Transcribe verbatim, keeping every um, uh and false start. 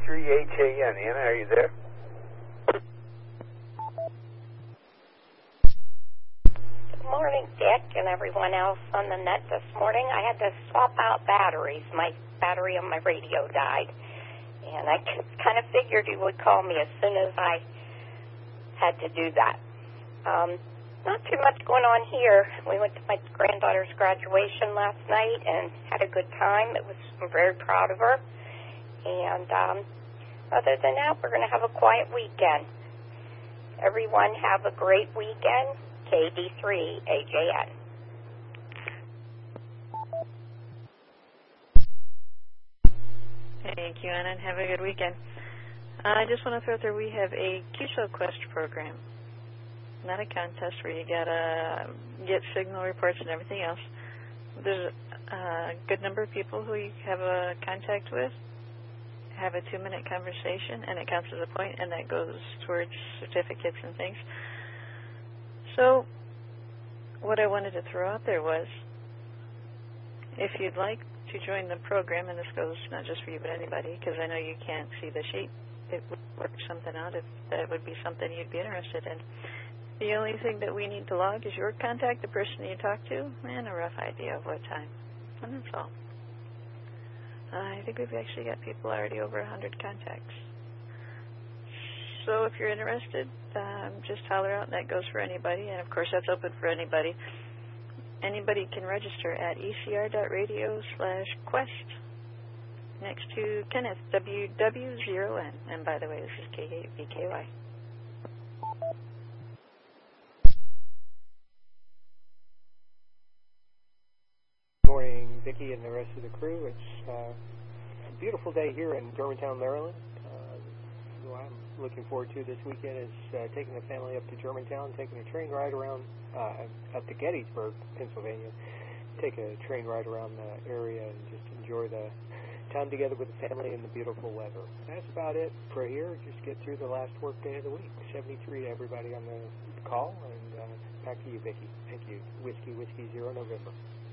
three H A N. Anna, are you there? Good morning, Dick, and everyone else on the net this morning. I had to swap out batteries. My battery on my radio died, and I kind of figured you would call me as soon as I had to do that. Um, not too much going on here. We went to my granddaughter's graduation last night and had a good time. It was, I'm very proud of her. And um, other than that, we're going to have a quiet weekend. Everyone have a great weekend. K D three A J N. Thank you, Anna, and have a good weekend. Uh, I just want to throw out there we have a Q S O Quest program. Not a contest where you gotta get signal reports and everything else. There's a good number of people who you have a contact with, have a two-minute conversation, and it counts as a point, and that goes towards certificates and things. So what I wanted to throw out there was, if you'd like to join the program, and this goes not just for you but anybody, because I know you can't see the sheet, it would work something out if that would be something you'd be interested in. The only thing that we need to log is your contact, the person you talk to, and a rough idea of what time. And that's all. Uh, I think we've actually got people already over one hundred contacts. So if you're interested, um, just holler out, and that goes for anybody. And, of course, that's open for anybody. Anybody can register at ecr.radio slash quest next to Kenneth, W W zero N. And, by the way, this is K eight B K Y. Morning, Vicki and the rest of the crew. It's uh, a beautiful day here in Germantown, Maryland. Uh, what I'm looking forward to this weekend is uh, taking the family up to Germantown, taking a train ride around uh, up to Gettysburg, Pennsylvania, take a train ride around the area and just enjoy the time together with the family and the beautiful weather. That's about it for here. Just get through the last work day of the week. seventy-three to everybody on the call, and uh, back to you, Vicki. Thank you. Whiskey, Whiskey, Zero, November.